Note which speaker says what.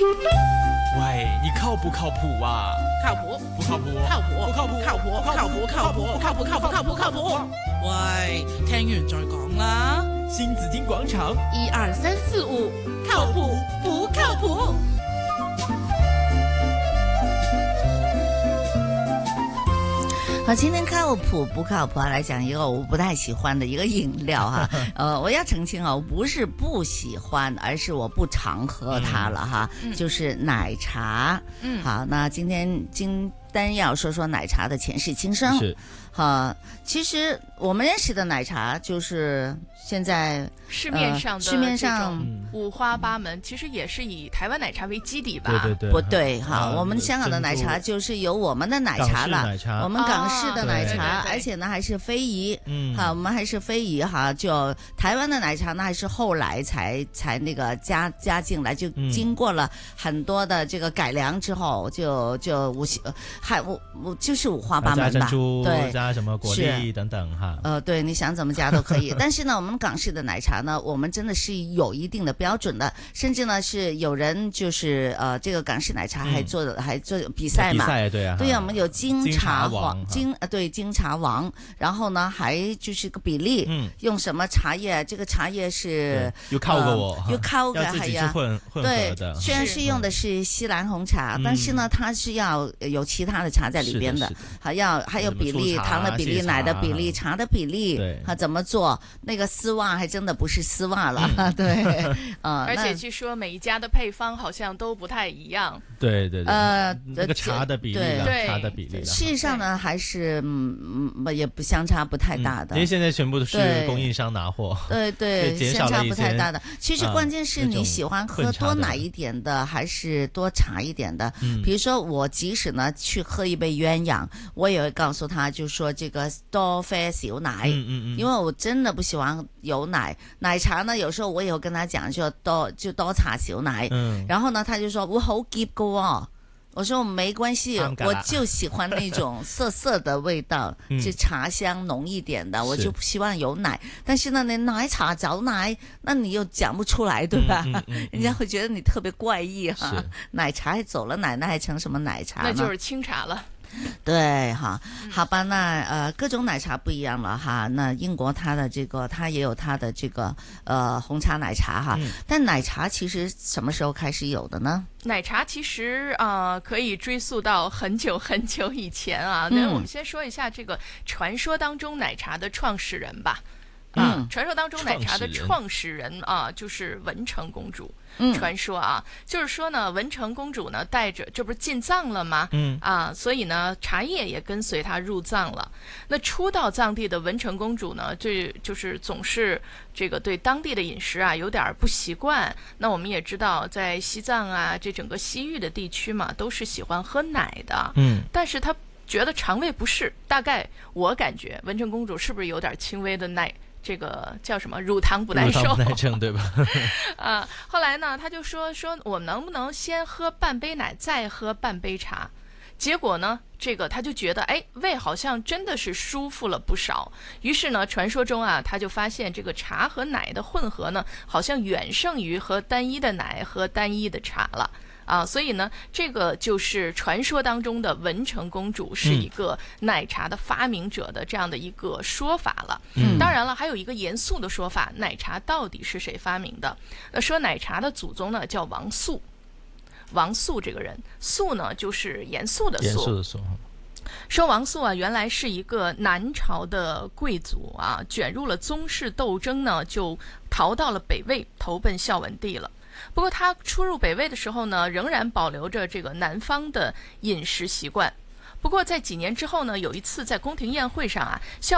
Speaker 1: 喂，你靠不靠谱啊？
Speaker 2: 靠谱，
Speaker 1: 不靠谱，
Speaker 2: 靠谱，
Speaker 1: 不靠谱，
Speaker 2: 靠谱，靠谱，靠谱，靠谱，靠谱，靠谱，靠谱。喂，聽完再講啦。
Speaker 1: 新紫荊廣場
Speaker 2: 1、2、3、4、5，靠譜不靠譜？
Speaker 3: 好，今天靠谱不靠谱来讲一个我不太喜欢的一个饮料哈，我要澄清啊，我不是不喜欢，而是我不常喝它了哈，就是奶茶。好，那今天要说说奶茶的前世今生。
Speaker 4: 是，
Speaker 3: 好，其实我们认识的奶茶就是现在
Speaker 5: 市面上的
Speaker 3: 市面上
Speaker 5: 五花八门，其实也是以台湾奶茶为基底吧？
Speaker 4: 对对对，
Speaker 3: 不对哈，我们香港的奶茶就是有我们的奶茶了，我们港式的奶茶，而且呢还是非遗，好，我们还是非遗哈，就台湾的奶茶呢还是后来才那个加进来，就经过了很多的这个改良之后，就就是五花八门吧，
Speaker 4: 加珍珠，
Speaker 3: 对，
Speaker 4: 加什么果粒等等哈。
Speaker 3: 对，你想怎么加都可以。但是呢，我们港式的奶茶呢，我们真的是有一定的标准的，甚至呢是有人就是这个港式奶茶还做比赛嘛，
Speaker 4: 比赛对啊，
Speaker 3: 对呀，我们有金茶
Speaker 4: 王，
Speaker 3: 金茶王，然后呢还就是个比例，用什么茶叶，这个茶叶是
Speaker 4: 要溝嘅喎，
Speaker 3: 要溝嘅，
Speaker 4: 要自己去混合
Speaker 3: 對，
Speaker 4: 的。
Speaker 3: 雖然是用的是西蘭紅茶，但是呢，它是要有其他的茶在裏邊的，還有比例，糖的比例，奶的比例，茶的比例，怎麼做？那個絲襪還真的不是絲襪了，對，
Speaker 5: 而且據說每一家的配方好像都不太一樣。
Speaker 4: 對對對，那個茶的比例茶的比例。
Speaker 3: 事實上呢，還是也不相差不太大的，
Speaker 4: 因為現在全部都是供應商拿貨，
Speaker 3: 對，相差不太大的。其實關鍵是你喜歡喝多奶一點的，還是多茶一點的。比如說我即使呢去喝一杯鴛鴦，我也會告訴他，就說這個多啡少奶，因為我真的不喜歡有奶。奶茶呢，有時候我也會跟他講，就多茶少奶。然後呢，他就說我好澀㗎喎。我說沒關係，我就喜歡那種澀澀的味道，就茶香濃一點的，我就不希望有奶。但是呢，你奶茶找奶，那你又講不出來，對吧？人家會覺得你特別怪異哈。奶茶還走了奶，那還成什麼奶茶呢？
Speaker 5: 那就是清茶了。
Speaker 3: 對哈，好吧，那各種奶茶不一樣了哈。那英國它的這個，它也有它的這個紅茶奶茶哈。但奶茶其實什麼時候開始有的呢？
Speaker 5: 奶茶其實可以追溯到很久很久以前啊。那我們先說一下這個傳說當中奶茶的創始人吧。傳說當中奶茶的創始人啊，就是文成公主。傳說啊，就是說呢，文成公主呢帶着，這不是進藏了嗎？所以呢，茶葉也跟隨她入藏了。那初到藏地的文成公主呢，就是總是這個對當地的飲食啊有點不習慣。那我們也知道，在西藏啊，這整個西域的地區嘛，都是喜歡喝奶的。但是她覺得腸胃不適，大概我感覺文成公主是不是有點輕微的這個叫什麼乳糖不耐受，
Speaker 4: 乳糖不耐症對吧？
Speaker 5: 後來呢，他就說我能不能先喝半杯奶，再喝半杯茶？結果呢，這個他就覺得，胃好像真的是舒服了不少。於是呢，傳說中啊，他就發現這個茶和奶的混合呢，好像遠勝於喝單一的奶和單一的茶了。所以呢，這個就是傳說當中的文成公主是一個奶茶的發明者的這樣的一個說法了。當然了，還有一個嚴肅的說法，奶茶到底是誰發明的？說奶茶的祖宗呢叫王素，王素這個人，素呢就是嚴肅的素。嚴肅的素。說王素啊，原來是一個南朝的貴族啊，捲入了宗室鬥爭呢，就逃到了北魏，投奔孝文帝了。不過他出入北魏的時候呢，仍然保留着這個南方的飲食習慣。不過在幾年之後呢，有一次在宮廷宴會上啊，孝